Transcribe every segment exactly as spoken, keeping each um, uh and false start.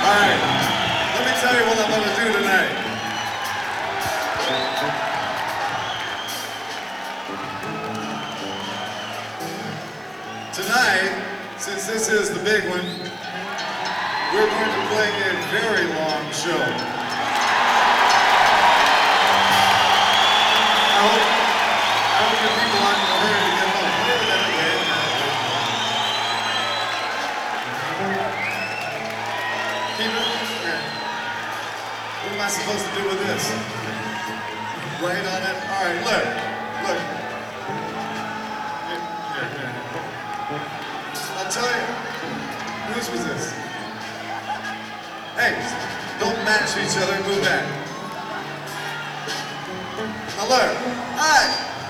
Alright, let me tell you what I'm going to do tonight. Tonight, since this is the big one, we're going to play a very long show. I hope, I hope you people aren't in a hurry to get home. Wait a minute, wait a minute. Keep it here. What am I supposed to do with this? Write on it? Alright, look, look. Here, here, here. I'll tell you. Whose was this? Hey, don't match each other, move back. Now look, alright.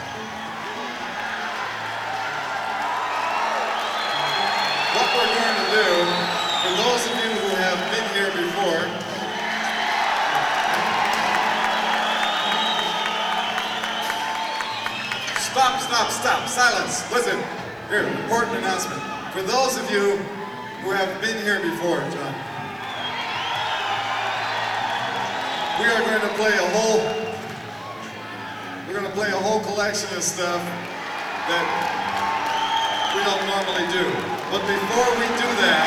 What we're going to do, for those of you who have been here before, stop, stop, stop, silence, listen. Here, important announcement. For those of you who have been here before, John, we are going to play a whole, we're going to play a whole collection of stuff that we don't normally do. But before we do that,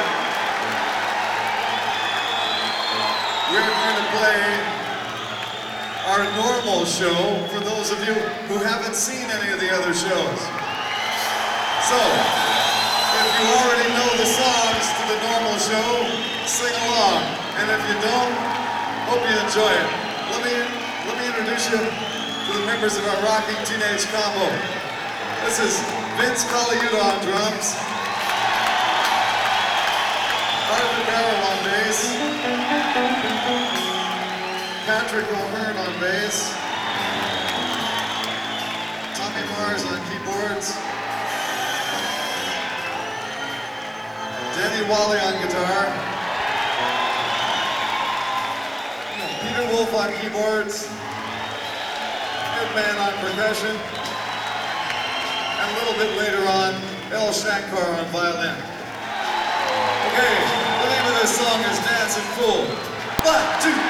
we're going to play our normal show for those of you who haven't seen any of the other shows. So, if you already know the songs to the normal show, sing along. And if you don't, hope you enjoy it. Let me, let me introduce you to the members of our rocking teenage combo. This is Vince Colaiuta on drums, Arthur Barrow on bass, Patrick O'Hearn on bass, Tommy Mars on keyboards, Denny Wally on guitar, Peter Wolf on keyboards, Ed Mann on percussion, and a little bit later on, El Shankar on violin. Okay, the name of this song is Dancing Fool. One, two,